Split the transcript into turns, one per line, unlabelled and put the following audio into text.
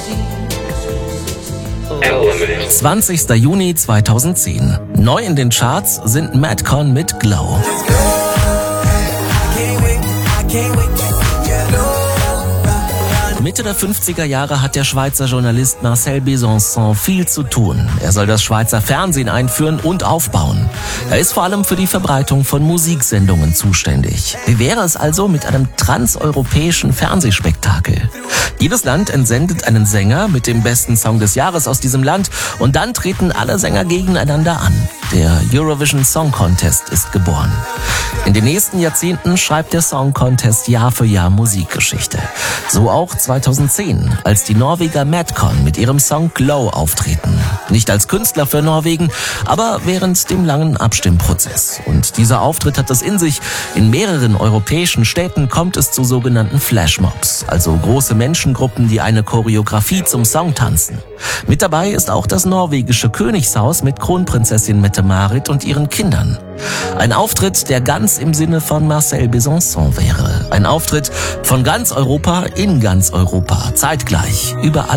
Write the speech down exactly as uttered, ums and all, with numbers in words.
zwanzigster Juni zweitausendzehn. Neu in den Charts sind Madcon mit Glow. Mitte der fünfziger Jahre hat der Schweizer Journalist Marcel Besançon viel zu tun. Er soll das Schweizer Fernsehen einführen und aufbauen. Er ist vor allem für die Verbreitung von Musiksendungen zuständig. Wie wäre es also mit einem transeuropäischen Fernsehspektakel? Jedes Land entsendet einen Sänger mit dem besten Song des Jahres aus diesem Land und dann treten alle Sänger gegeneinander an. Der Eurovision Song Contest ist geboren. In den nächsten Jahrzehnten schreibt der Song Contest Jahr für Jahr Musikgeschichte. So auch zweitausendzehn, als die Norweger Madcon mit ihrem Song Glow auftreten. Nicht als Künstler für Norwegen, aber während dem langen Abstimmprozess. Und dieser Auftritt hat es in sich. In mehreren europäischen Städten kommt es zu sogenannten Flashmobs, also große Menschengruppen, die eine Choreografie zum Song tanzen. Mit dabei ist auch das norwegische Königshaus mit Kronprinzessin Mette-Marit und ihren Kindern. Ein Auftritt, der ganz im Sinne von Marcel Besançon wäre. Ein Auftritt von ganz Europa in ganz Europa, zeitgleich, überall.